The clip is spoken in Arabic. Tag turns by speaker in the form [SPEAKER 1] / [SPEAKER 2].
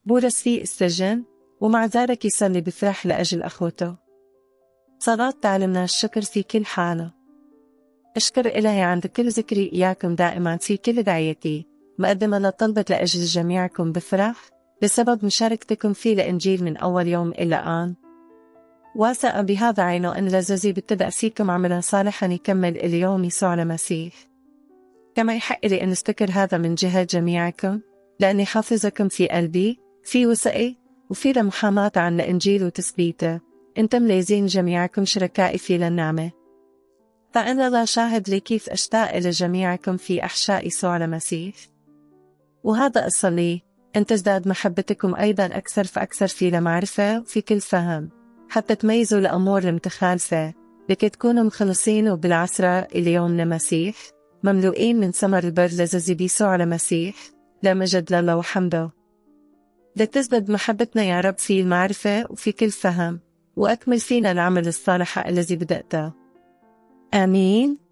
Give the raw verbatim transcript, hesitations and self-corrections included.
[SPEAKER 1] بولس في السجن ومع ذلك يصلي بفرح لأجل أخوته. صلاة تعلمنا الشكر في كل حالة. أشكر إلهي عند كل ذكري إياكم دائما في كل دعيتي، مقدمة لطلبة لأجل جميعكم بفرح بسبب مشاركتكم في الإنجيل من أول يوم إلى الآن. واثقة بهذا عينه أن الذي ابتدأ فيكم عملا صالحا يكمل اليوم يسوع المسيح. كما يحق لي أن أذكر هذا من جهة جميعكم، لأني حافظكم في قلبي في وثقي وفي محاماة عن الإنجيل وتثبيته. أنتم لازين جميعكم شركائي في للنعمة. فأنا لا شاهد لي كيف أشتاق إلى جميعكم في أحشاء يسوع المسيح. وهذا أصلي أن تزداد محبتكم أيضا أكثر فأكثر في المعرفة وفي كل فهم، حتى تميزوا الأمور المتخالفة، لكي تكونوا مخلصين وبالعسرة إلى يوم المسيح، مملوئين من ثمر البر الذي بيسوع المسيح، لا مجد لله وحمده. لتزداد محبتنا يا رب في المعرفة وفي كل فهم، وأكمل فينا العمل الصالح الذي بدأته. آمين.